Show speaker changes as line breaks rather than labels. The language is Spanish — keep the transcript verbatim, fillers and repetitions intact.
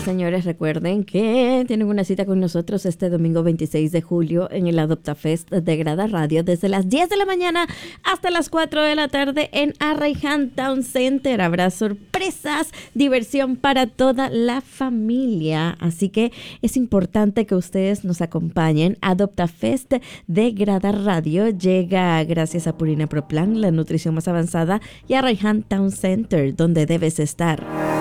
señores, recuerden que tienen una cita con nosotros este domingo veintiséis de julio en el Adopta Fest de Grada Radio desde las diez de la mañana hasta las cuatro de la tarde en Arraiján Town Center. Habrá sorpresas, diversión para toda la familia. Así que es importante que ustedes nos acompañen. Adopta Fest de Grada Radio llega gracias a Purina Pro Plan, la nutrición más avanzada, y Arraiján Town Center, donde debes estar.